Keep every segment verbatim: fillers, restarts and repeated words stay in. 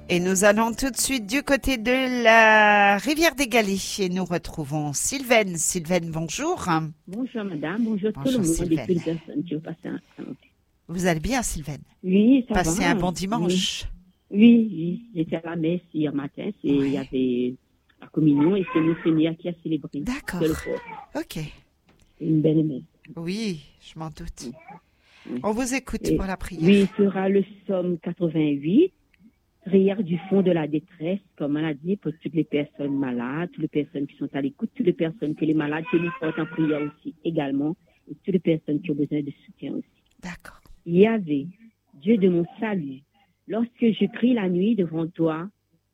Et nous allons tout de suite du côté de la rivière des Galets et nous retrouvons Sylvaine. Sylvaine, bonjour. Bonjour madame, bonjour, bonjour tout le monde Sylvaine. et toutes les personnes qui ont passé un temps. Vous allez bien Sylvaine? Oui, ça Passez va. un bon dimanche. Oui, oui, j'étais à la messe hier matin, c'est, il Oui. y avait la communion et c'est le Seigneur qui a célébré. D'accord. C'est le corps. Ok. C'est une belle messe. Oui, je m'en doute. Oui. On vous écoute Et, pour la prière. oui, il sera le psaume quatre-vingt-huit, prière du fond de la détresse, comme on a dit, pour toutes les personnes malades, toutes les personnes qui sont à l'écoute, toutes les personnes que les malades que nous portent en prière aussi également, et toutes les personnes qui ont besoin de soutien aussi. D'accord. Yahvé, Dieu de mon salut, lorsque je crie la nuit devant toi,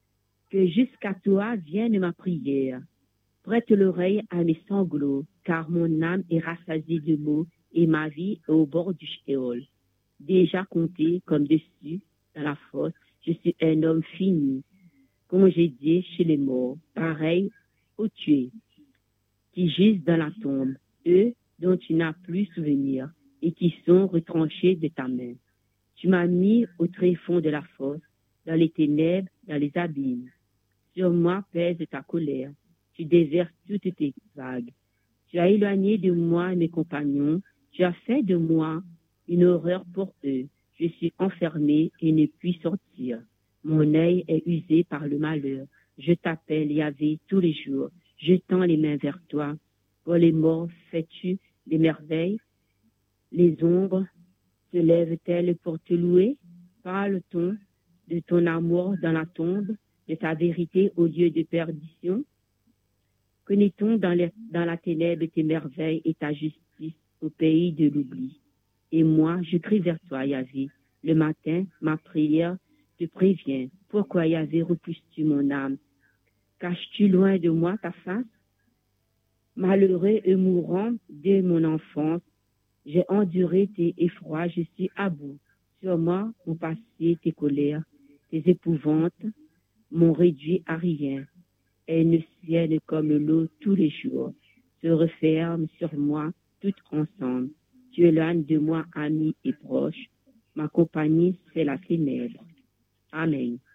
que jusqu'à toi vienne ma prière. Prête l'oreille à mes sanglots, car mon âme est rassasiée de maux et ma vie est au bord du Sheol. Déjà compté comme dessus dans la fosse, je suis un homme fini, comme j'ai dit chez les morts, pareil aux tués, qui gisent dans la tombe, eux dont tu n'as plus souvenir et qui sont retranchés de ta main. Tu m'as mis au tréfonds de la fosse, dans les ténèbres, dans les abîmes. Sur moi pèse ta colère. Tu déverses toutes tes vagues. Tu as éloigné de moi mes compagnons. Tu as fait de moi une horreur pour eux. Je suis enfermé et ne puis sortir. Mon œil est usé par le malheur. Je t'appelle, Yahvé, tous les jours. Je tends les mains vers toi. Pour les morts, fais-tu des merveilles? Les ombres se lèvent-elles pour te louer? Parle-t-on de ton amour dans la tombe, de ta vérité au lieu de perdition? Connaît-on dans, les, dans la ténèbre tes merveilles et ta justice au pays de l'oubli? Et moi, je crie vers toi, Yahvé. Le matin, ma prière te prévient. Pourquoi, Yahvé, repousses-tu mon âme? Caches-tu loin de moi ta face? Malheureux et mourant dès mon enfance, j'ai enduré tes effrois, je suis à bout. Sur moi ont passé tes colères, tes épouvantes m'ont réduit à rien. Elles ne viennent comme l'eau tous les jours, se referment sur moi toutes ensemble. Tu éloignes de moi amis et proches, ma compagnie c'est la ténèbre. Amen.